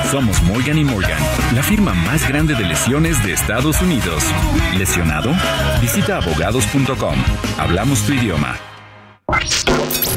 Somos Morgan & Morgan, la firma más grande de lesiones de Estados Unidos. ¿Lesionado? Visita abogados.com. Hablamos tu idioma.